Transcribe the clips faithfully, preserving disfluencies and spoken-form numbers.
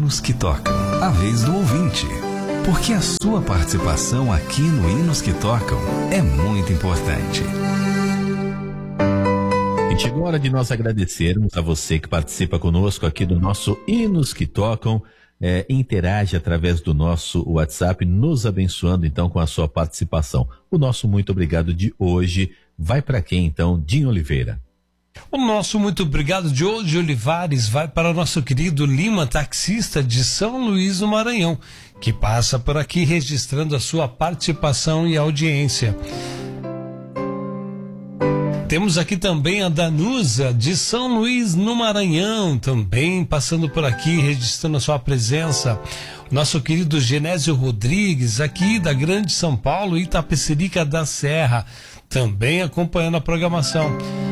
Hinos que Tocam, a vez do ouvinte. Porque a sua participação aqui no Hinos que Tocam é muito importante. E chegou a hora de nós agradecermos a você que participa conosco aqui do nosso Hinos que Tocam. É, interage através do nosso WhatsApp, nos abençoando então com a sua participação. O nosso muito obrigado de hoje vai para quem então? Dinho Oliveira. O nosso muito obrigado de hoje, Olivares, vai para o nosso querido Lima, taxista de São Luís, no Maranhão, que passa por aqui registrando a sua participação e audiência. Temos aqui também a Danusa, de São Luís, no Maranhão, também passando por aqui, registrando a sua presença. O nosso querido Genésio Rodrigues, aqui da Grande São Paulo, Itapecerica da Serra, também acompanhando a programação.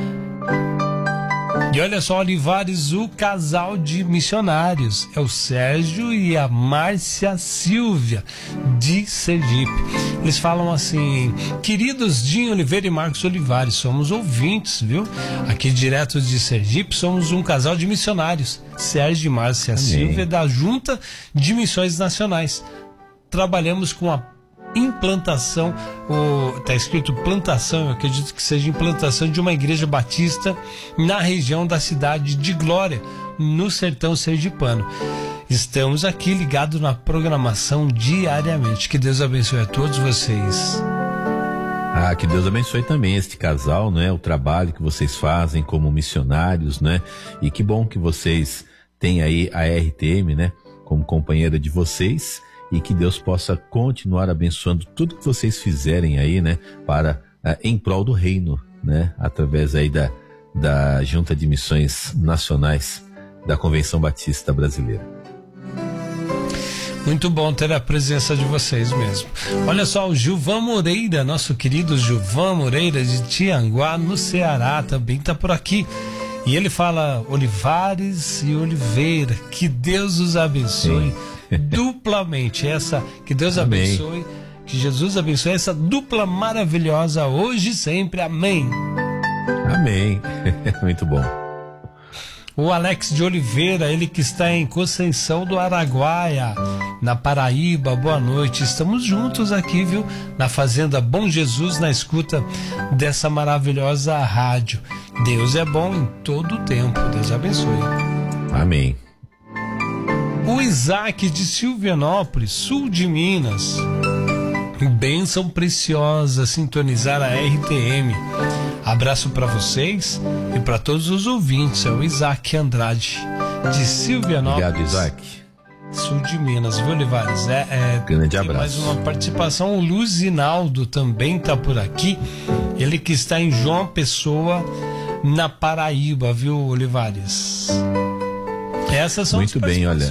E olha só, Olivares, o casal de missionários é o Sérgio e a Márcia Silvia, de Sergipe. Eles falam assim: queridos Dinho Oliveira e Marcos Olivares, somos ouvintes, viu? Aqui direto de Sergipe, somos um casal de missionários, Sérgio e Márcia Amém. Silvia, da Junta de Missões Nacionais. Trabalhamos com a implantação, está escrito plantação, eu acredito que seja implantação de uma igreja batista na região da cidade de Glória, no sertão sergipano. Estamos aqui ligados na programação diariamente. Que Deus abençoe a todos vocês. Ah, que Deus abençoe também este casal, né? O trabalho que vocês fazem como missionários, né? E que bom que vocês têm aí a R T M, né? Como companheira de vocês. E que Deus possa continuar abençoando tudo que vocês fizerem aí, né, para, uh, em prol do reino, né, através aí da, da Junta de Missões Nacionais da Convenção Batista Brasileira. Muito bom ter a presença de vocês mesmo. Olha só, o Gilvan Moreira, nosso querido Gilvan Moreira de Tianguá, no Ceará, também está por aqui. E ele fala: Olivares e Oliveira, que Deus os abençoe. Sim. Duplamente, essa, que Deus Amém. abençoe, que Jesus abençoe essa dupla maravilhosa hoje e sempre, amém. Amém. Muito bom. O Alex de Oliveira, ele que está em Conceição do Araguaia, na Paraíba, boa noite, estamos juntos aqui, viu, na Fazenda Bom Jesus, na escuta dessa maravilhosa rádio. Deus é bom em todo o tempo, Deus abençoe. Amém. O Isaac de Silvianópolis, sul de Minas. Bênção preciosa sintonizar a R T M. Abraço para vocês e para todos os ouvintes. É o Isaac Andrade, de Silvianópolis. Obrigado, Isaac. Sul de Minas, viu, Olivares? É, é, Grande tem abraço. mais uma participação. O Luzinaldo também está por aqui. Ele que está em João Pessoa, na Paraíba, viu, Olivares? Essas são Muito as bem, olha.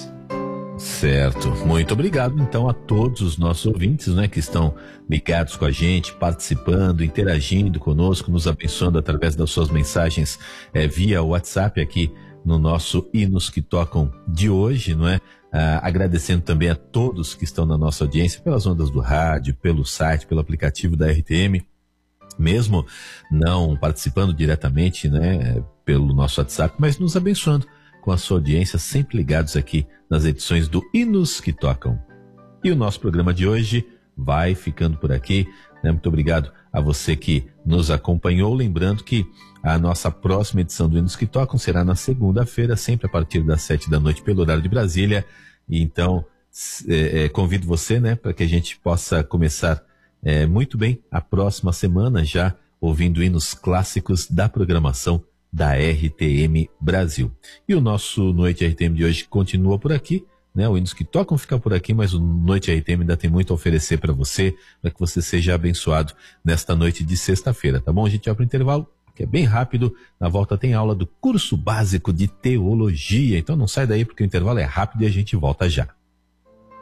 Certo. Muito obrigado, então, a todos os nossos ouvintes, né, que estão ligados com a gente, participando, interagindo conosco, nos abençoando através das suas mensagens é, via WhatsApp aqui no nosso Hinos que Tocam de hoje, não é? Ah, agradecendo também a todos que estão na nossa audiência pelas ondas do rádio, pelo site, pelo aplicativo da R T M, mesmo não participando diretamente, né, pelo nosso WhatsApp, mas nos abençoando com a sua audiência, sempre ligados aqui nas edições do Hinos que Tocam. E o nosso programa de hoje vai ficando por aqui, né? Muito obrigado a você que nos acompanhou, lembrando que a nossa próxima edição do Hinos que Tocam será na segunda-feira, sempre a partir das sete da noite, pelo horário de Brasília. E então, é, é, convido você, né, para que a gente possa começar é, muito bem a próxima semana, já ouvindo hinos clássicos da programação da R T M Brasil. E o nosso Noite R T M de hoje continua por aqui, né? O Hinos que Tocam fica por aqui, mas o Noite R T M ainda tem muito a oferecer para você, para que você seja abençoado nesta noite de sexta-feira, tá bom? A gente vai para o intervalo, que é bem rápido. Na volta tem aula do curso básico de teologia, então não sai daí porque o intervalo é rápido e a gente volta já.